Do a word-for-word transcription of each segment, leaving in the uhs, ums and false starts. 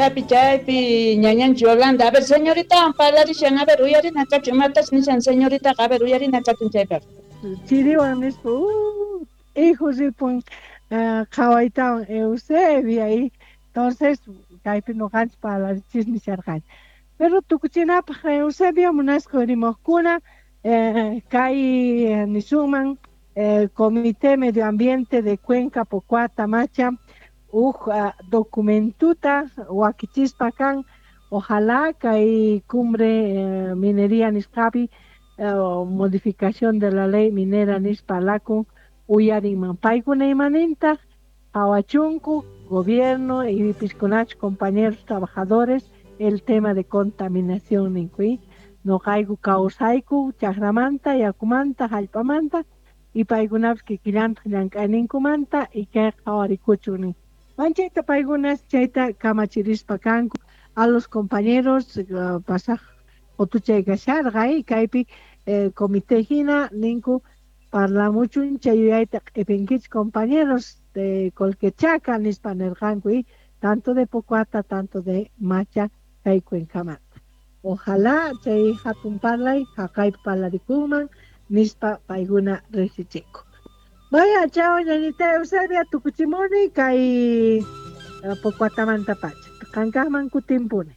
Chaypi chaypi ñañanchi Yolanda. A ver, señorita, parlarishan, a ver, uyarina kachun, matas nishan, señorita, a ver, uyarina kachun chaypi. Chiriwan nispa uh, hijo ripun uh, qhawaytawan Eusebia ahí. Entonces, kaypi nuqanchik parlachismi sharqani. Pero tukuchinapaq Eusebio munasqa rimuqkuna eh, kay eh, nisuman eh, Comité Medio Ambiente de Cuenca Pocuata Macha uj uh, documentuta wakichispa kan ojalá kay cumbre eh, minería nisqapi eh, modificación de la ley minera nispa alakun uyarinman paykuna imanintaq qhawachunku gobierno y piskunach compañeros trabajadores el tema de contaminación ninkuy noqayku kawsayku chaqramanta yakumanta hallp'amanta y paykunapas kikillantaq llank'ayninkumanta y kay qhawarikuchun nin manchayta paykunas chayta kamachirispa kanku a los compañeros uh, pasaq otuchay kasharqa y kaypi eh, comité hina ninku parlamuchun chay yuyayta q'ipinkich compañeros de Colquechaca nispa nirqanku y tanto de Pocuata tanto de Macha kay Cuencamanta. Ojalá chay hatun parlay haqaypi parlarikunman nispa paykuna riqsichinku. Vaya, chao, ñañita Eusebia, tukuchimuni kay uh, Pocuatamanta pacha. Qankaqman kutimpuni.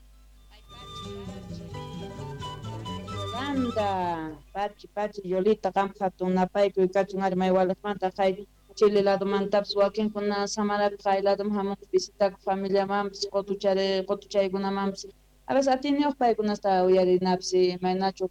Yolanda, pachi, pachi, Yolita, qam hatun napaykuy kachun ari maywalaqmanta kay Chile lado mantapas wakinkuna Samarapi kay lado hamun visitakuq familiamanpis qotuchari qotuchaykunamanpis a veces atiniyuq paykunasta uyarinapis maynachu